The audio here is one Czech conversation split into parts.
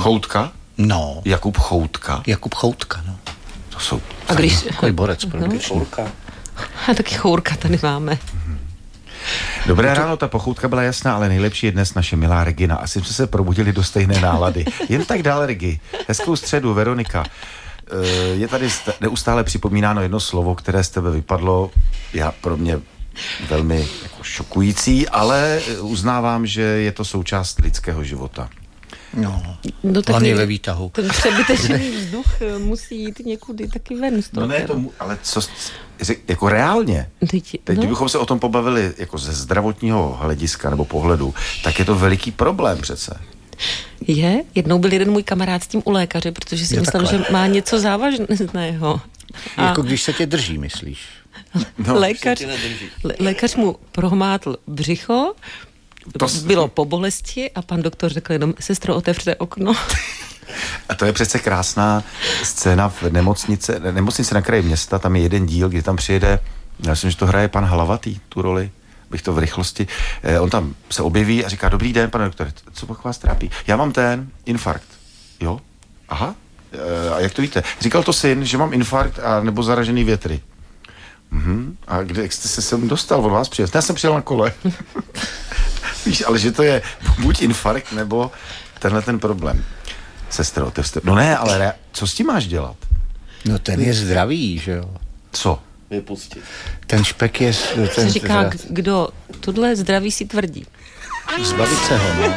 Choutka? No. Jakub Choutka? Jakub Choutka, no. To jsou... A když... Takový borec, Chourka. A taky chourka tady máme. Dobré ráno, ta pochoutka byla jasná, ale nejlepší je dnes naše milá Regina. Asi jsme se probudili do stejné nálady. Jen tak dál, Regi. Hezkou středu, Veronika. Je tady neustále připomínáno jedno slovo, které z tebe vypadlo. Pro mě velmi jako šokující, ale uznávám, že je to součást lidského života. No hlavně ve výtahu. Ten přebytečný vzduch musí jít někudy taky ven z toho. No ne, ale co, jako reálně, teď kdybychom se o tom pobavili jako ze zdravotního hlediska nebo pohledu, tak je to veliký problém přece. Jednou byl jeden můj kamarád s tím u lékaře, protože si myslel, že má něco závažného. Jako když se tě drží, myslíš? No, lékař mu prohmátl břicho, bylo po bolesti a pan doktor řekl jenom, sestro, otevřte okno. A to je přece krásná scéna v nemocnici na kraji města, tam je jeden díl, kdy tam přijede, já myslím, že to hraje pan Hlavatý, tu roli, bych to v rychlosti, on tam se objeví a říká, dobrý den, pane doktore, co pak vás trápí? Já mám infarkt. Jo? Aha. A jak to víte? Říkal to syn, že mám infarkt a nebo zaražený větry. A jak jste se sem dostal? On vás přijel? Já jsem přijel na kole. Víš, ale že to je buď infarkt, nebo tenhle ten problém. Sestro, otevřte. No ne, ale co s tím máš dělat? No ten je zdravý, že jo? Co? Vypustit. Ten špek je... Se říká, kdo tohle zdraví si tvrdí. Zbavit se ho, no.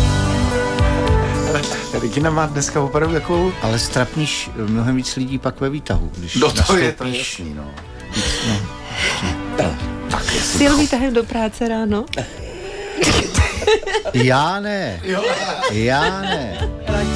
Regina má dneska opravdu jakou... Ale strapníš mnohem víc lidí pak ve výtahu. Když no to nastoupíš. je to jasný, no. Tak sil výtahem do práce ráno? Já ne.